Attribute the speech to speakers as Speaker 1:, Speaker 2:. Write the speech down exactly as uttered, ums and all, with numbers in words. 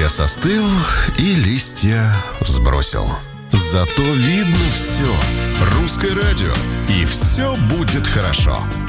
Speaker 1: Лес остыл и листья сбросил. Зато видно все. Русское радио. И все будет хорошо.